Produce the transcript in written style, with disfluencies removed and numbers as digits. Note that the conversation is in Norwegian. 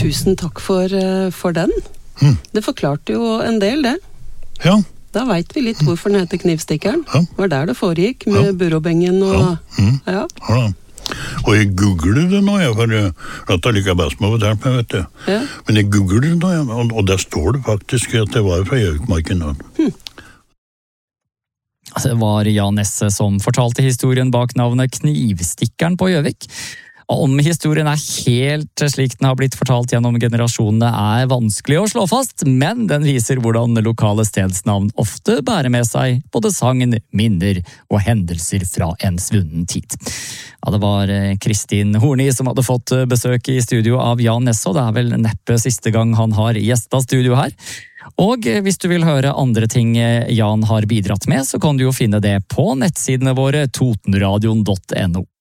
tusen takk for den. Det forklarte jo en del, det. Ja. Da vet vi litt hvorfor den heter Knivstikkeren. Ja. Var der det foregikk, med burrobengen og... Ja. Og jeg googler det nå, for at jeg liker best med å fortelle meg, vet du. Ja. Men jeg googler det nå, og der står det faktisk at det var fra Gjøvikmarken. Det var Jan Nesse som fortalte historien bak navnet Knivstikkeren på Gjøvik. Om historien helt slik den har blitt fortalt gjennom generasjonene vanskelig å slå fast, men den viser hvordan lokale stedsnavn ofte bærer med seg både sagn, minner og hendelser fra en svunnen tid. Ja, det var Kristin Horni som hadde fått besøk i studio av Jan Nesse, og det vel neppe siste gang han har gjestet studio her. Og hvis du vil høre andre ting Jan har bidratt med, så kan du jo finne det på nettsidene våre totenradion.no.